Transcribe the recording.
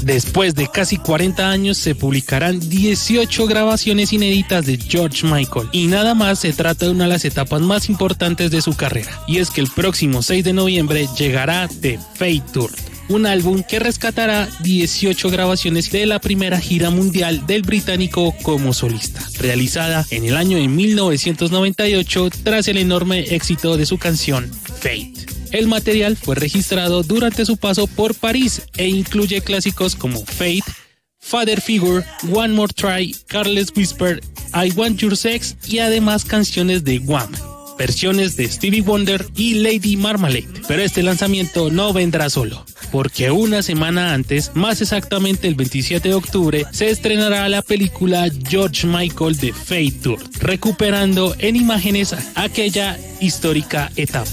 Después de casi 40 años se publicarán 18 grabaciones inéditas de George Michael y nada más se trata de una de las etapas más importantes de su carrera, y es que el próximo 6 de noviembre llegará The Fate Tour, un álbum que rescatará 18 grabaciones de la primera gira mundial del británico como solista, realizada en el año de 1998 tras el enorme éxito de su canción Fate. El material fue registrado durante su paso por París e incluye clásicos como Fate, Father Figure, One More Try, Careless Whisper, I Want Your Sex y además canciones de Wham, versiones de Stevie Wonder y Lady Marmalade. Pero este lanzamiento no vendrá solo, porque una semana antes, más exactamente el 27 de octubre, se estrenará la película George Michael The Fate Tour, recuperando en imágenes aquella histórica etapa.